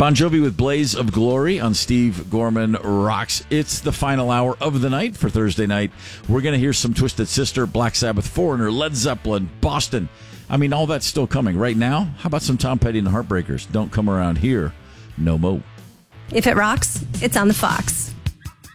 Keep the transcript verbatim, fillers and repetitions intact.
Bon Jovi with Blaze of Glory on Steve Gorman Rocks. It's the final hour of the night for Thursday night. We're going to hear some Twisted Sister, Black Sabbath, Foreigner, Led Zeppelin, Boston. I mean, all that's still coming. Right now, how about some Tom Petty and the Heartbreakers? Don't come around here no mo. If it rocks, it's on the Fox.